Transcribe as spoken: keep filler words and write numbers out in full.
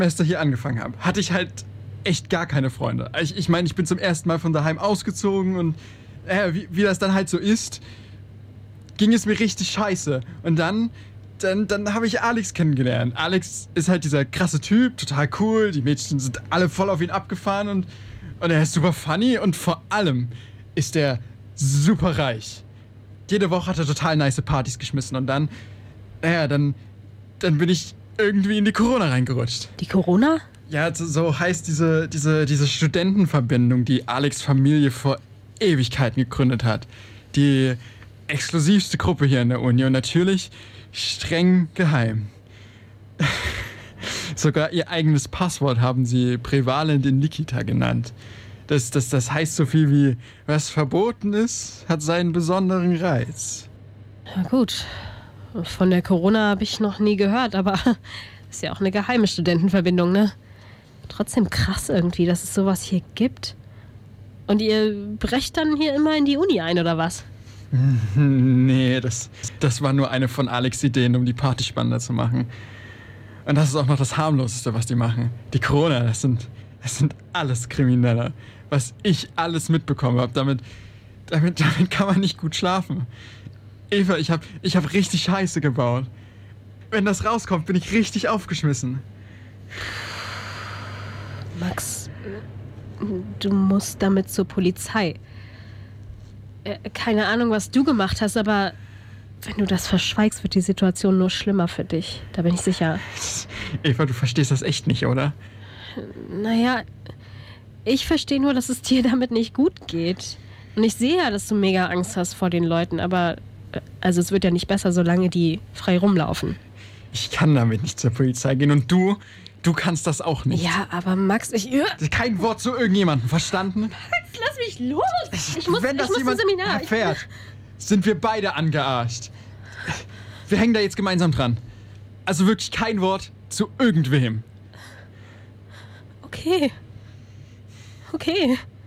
Semester hier angefangen habe, hatte ich halt echt gar keine Freunde. Ich, ich meine, ich bin zum ersten Mal von daheim ausgezogen und äh, wie, wie das dann halt so ist, ging es mir richtig scheiße. Und dann, dann, dann habe ich Alex kennengelernt. Alex ist halt dieser krasse Typ, total cool. Die Mädchen sind alle voll auf ihn abgefahren und, und er ist super funny und vor allem ist er super reich. Jede Woche hat er total nice Partys geschmissen und dann, naja, dann, dann bin ich irgendwie in die Corona reingerutscht. Die Corona? Ja, so heißt diese, diese, diese Studentenverbindung, die Alex' Familie vor Ewigkeiten gegründet hat. Die exklusivste Gruppe hier an der Uni und natürlich streng geheim. Sogar ihr eigenes Passwort haben sie Prävalent in Nikita genannt. Das, das, das heißt so viel wie, was verboten ist, hat seinen besonderen Reiz. Ja gut, von der Corona habe ich noch nie gehört, aber ist ja auch eine geheime Studentenverbindung, ne? Trotzdem krass irgendwie, dass es sowas hier gibt. Und ihr brecht dann hier immer in die Uni ein, oder was? Nee, das, das war nur eine von Alex' Ideen, um die Party spannender zu machen. Und das ist auch noch das harmloseste, was die machen. Die Corona, das sind, das sind alles Kriminelle. Was ich alles mitbekommen habe, damit, damit, damit kann man nicht gut schlafen. Eva, ich hab, ich hab richtig Scheiße gebaut. Wenn das rauskommt, bin ich richtig aufgeschmissen. Max, du musst damit zur Polizei. Keine Ahnung, was du gemacht hast, aber wenn du das verschweigst, wird die Situation nur schlimmer für dich. Da bin ich sicher. Eva, du verstehst das echt nicht, oder? Naja, ich verstehe nur, dass es dir damit nicht gut geht. Und ich sehe ja, dass du mega Angst hast vor den Leuten, aber also es wird ja nicht besser, solange die frei rumlaufen. Ich kann damit nicht zur Polizei gehen und du, du kannst das auch nicht. Ja, aber Max, ich... Kein Wort zu irgendjemandem, verstanden? Max, lass mich los! Ich muss, Wenn das ich muss jemand zum Seminar. erfährt, sind wir beide angearscht. Wir hängen da jetzt gemeinsam dran. Also wirklich kein Wort zu irgendwem. Okay. Okay.